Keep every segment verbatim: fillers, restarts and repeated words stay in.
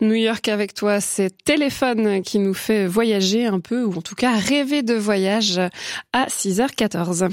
New York avec toi, c'est Téléphone qui nous fait voyager un peu, ou en tout cas rêver de voyage à six heures quatorze.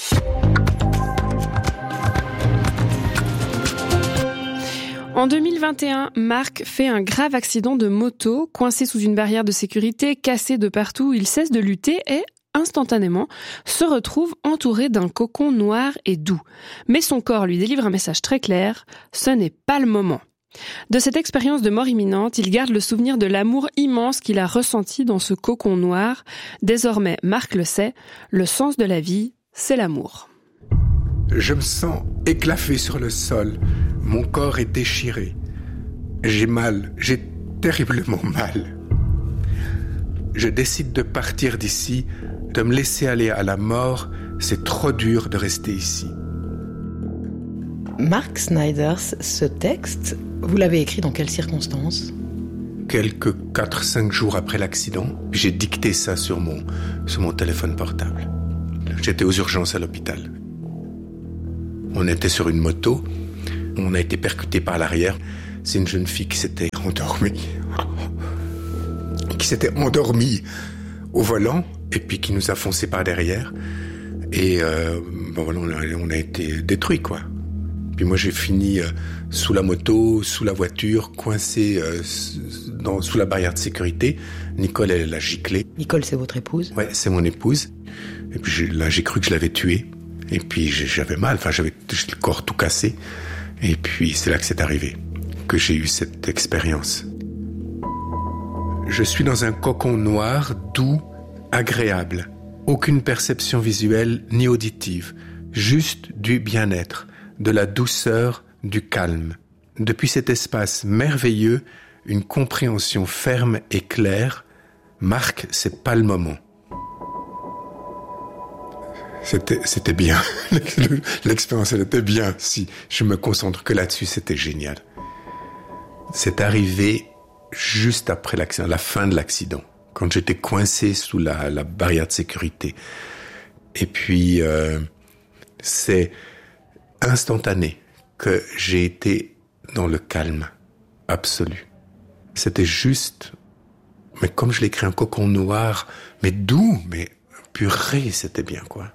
En deux mille vingt et un, Marc fait un grave accident de moto, coincé sous une barrière de sécurité, cassé de partout, il cesse de lutter et, instantanément, se retrouve entouré d'un cocon noir et doux. Mais son corps lui délivre un message très clair, ce n'est pas le moment. De cette expérience de mort imminente, il garde le souvenir de l'amour immense qu'il a ressenti dans ce cocon noir. Désormais, Marc le sait, le sens de la vie, c'est l'amour. Je me sens éclafé sur le sol. Mon corps est déchiré. J'ai mal, j'ai terriblement mal. Je décide de partir d'ici, de me laisser aller à la mort. C'est trop dur de rester ici. Mark Snyders, ce texte, vous l'avez écrit dans quelles circonstances ? Quelques quatre cinq jours après l'accident, j'ai dicté ça sur mon, sur mon téléphone portable. J'étais aux urgences à l'hôpital. On était sur une moto, on a été percuté par l'arrière. C'est une jeune fille qui s'était endormie, qui s'était endormie au volant et puis qui nous a foncé par derrière. Et euh, ben voilà, on a, on a été détruits, quoi. Puis moi, j'ai fini euh, sous la moto, sous la voiture, coincé euh, dans, sous la barrière de sécurité. Nicole, elle l'a giclé. Nicole, c'est votre épouse ? Ouais, c'est mon épouse. Et puis j'ai, là, j'ai cru que je l'avais tuée. Et puis j'avais mal, enfin j'avais le corps tout cassé. Et puis c'est là que c'est arrivé, que j'ai eu cette expérience. Je suis dans un cocon noir, doux, agréable. Aucune perception visuelle ni auditive, juste du bien-être, de la douceur, du calme. Depuis cet espace merveilleux, une compréhension ferme et claire. Marc, c'est pas le moment. C'était, c'était bien. L'expérience, elle était bien. Si je me concentre que là-dessus, c'était génial. C'est arrivé juste après l'accident, la fin de l'accident, quand j'étais coincé sous la, la barrière de sécurité. Et puis, euh, c'est instantané que j'ai été dans le calme absolu. C'était juste, mais comme je l'ai écrit, un cocon noir, mais doux, mais purée, c'était bien, quoi.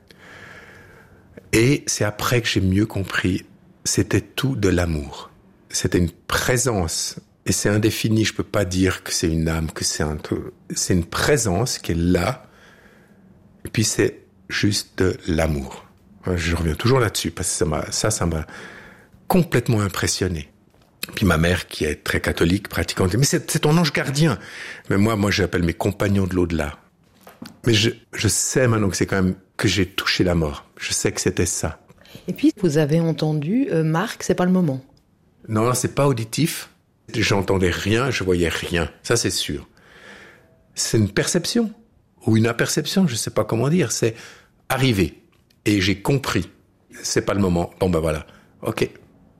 Et c'est après que j'ai mieux compris, c'était tout de l'amour. C'était une présence, et c'est indéfini, je peux pas dire que c'est une âme, que c'est un truc. C'est une présence qui est là, et puis c'est juste de l'amour. Je reviens toujours là-dessus, parce que ça m'a, ça, ça m'a complètement impressionné. Puis ma mère, qui est très catholique, pratiquante, mais c'est, c'est ton ange gardien. Mais moi, moi, j'appelle mes compagnons de l'au-delà. Mais je, je sais maintenant que c'est quand même que j'ai touché la mort. Je sais que c'était ça. Et puis, vous avez entendu, euh, Marc, c'est pas le moment. Non, c'est pas auditif. J'entendais rien, je voyais rien. Ça, c'est sûr. C'est une perception. Ou une imperception, je sais pas comment dire. C'est arrivé. Et j'ai compris. C'est pas le moment. Bon, ben voilà. OK.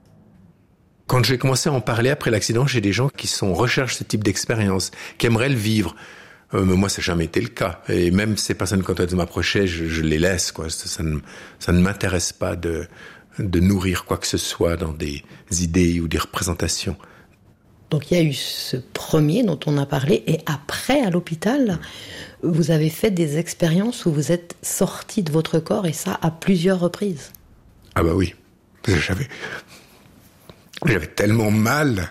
Quand j'ai commencé à en parler après l'accident, j'ai des gens qui sont recherchent ce type d'expérience, qui aimeraient le vivre. Euh, mais moi, ça n'a jamais été le cas. Et même ces personnes, quand elles m'approchaient, je, je les laisse, quoi. Ça, ça, ne, ça ne m'intéresse pas de, de nourrir quoi que ce soit dans des idées ou des représentations. Donc, il y a eu ce premier dont on a parlé. Et après, à l'hôpital, vous avez fait des expériences où vous êtes sorti de votre corps, et ça à plusieurs reprises. Ah bah oui. J'avais, j'avais tellement mal.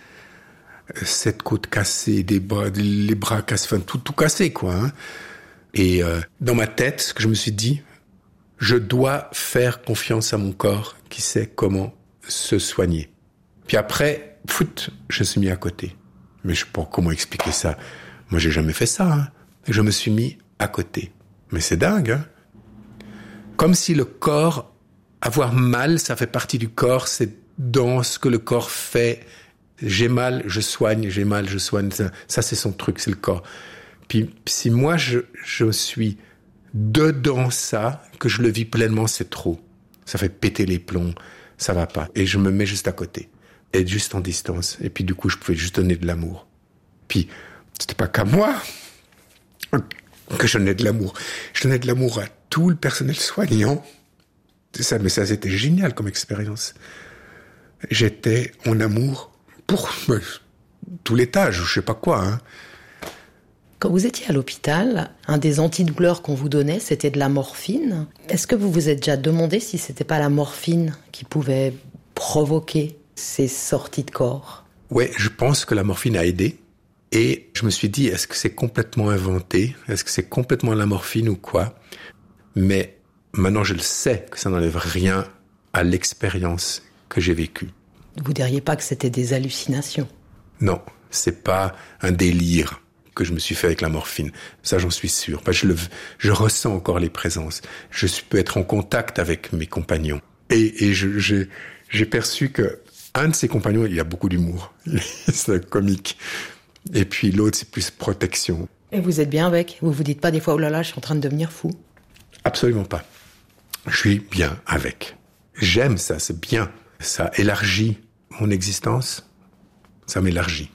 Cette côte cassée, des bras, les bras cassés, enfin tout, tout cassé, quoi. Hein. Et euh, dans ma tête, ce que je me suis dit, je dois faire confiance à mon corps qui sait comment se soigner. Puis après, foot, je me suis mis à côté. Mais je sais pas comment expliquer ça. Moi, j'ai jamais fait ça. Hein. Je me suis mis à côté. Mais c'est dingue, hein. Comme si le corps, avoir mal, ça fait partie du corps, c'est dans ce que le corps fait. J'ai mal, je soigne, j'ai mal, je soigne. Ça, ça c'est son truc, c'est le corps. Puis si moi, je, je suis dedans ça, que je le vis pleinement, c'est trop. Ça fait péter les plombs, ça va pas. Et je me mets juste à côté, être juste en distance. Et puis du coup, je pouvais juste donner de l'amour. Puis, c'était pas qu'à moi que je donnais de l'amour. Je donnais de l'amour à tout le personnel soignant. C'est ça, mais ça, c'était génial comme expérience. J'étais en amour pour tout l'étage, je sais pas quoi. Hein. Quand vous étiez à l'hôpital, un des antidouleurs qu'on vous donnait, c'était de la morphine. Est-ce que vous vous êtes déjà demandé si c'était pas la morphine qui pouvait provoquer ces sorties de corps ? Ouais, je pense que la morphine a aidé. Et je me suis dit, est-ce que c'est complètement inventé ? Est-ce que c'est complètement la morphine ou quoi ? Mais maintenant, je le sais que ça n'enlève rien à l'expérience que j'ai vécue. Vous diriez pas que c'était des hallucinations ? Non, c'est pas un délire que je me suis fait avec la morphine. Ça, j'en suis sûr. Enfin, je, le, je ressens encore les présences. Je peux être en contact avec mes compagnons. Et, et je, j'ai, j'ai perçu que un de ces compagnons, il a beaucoup d'humour. C'est comique. Et puis l'autre, c'est plus protection. Et vous êtes bien avec ? Vous vous dites pas des fois, oh là là, je suis en train de devenir fou ? Absolument pas. Je suis bien avec. J'aime ça, c'est bien. Ça élargit mon existence. Ça m'élargit.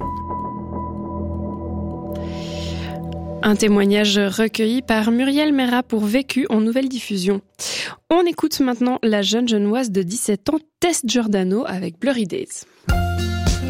Un témoignage recueilli par Muriel Mera pour Vécu en nouvelle diffusion. On écoute maintenant la jeune genevoise de dix-sept ans, Tess Giordano, avec Blurry Days.